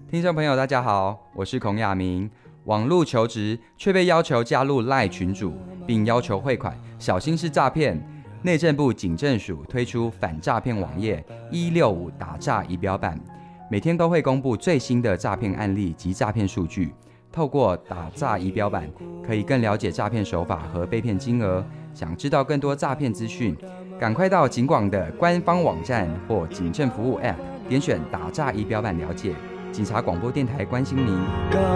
听众朋友，大家好，我是孔亚明。网络求职却被要求加入 LINE 群组，并要求汇款，小心是诈骗。内政部警政署推出反诈骗网页165打诈仪表板，每天都会公布最新的诈骗案例及诈骗数据。透过打诈仪表板，可以更了解诈骗手法和被骗金额。想知道更多诈骗资讯，赶快到警广的官方网站或警政服务 App， 点选打诈仪表板了解。警察广播电台关心您。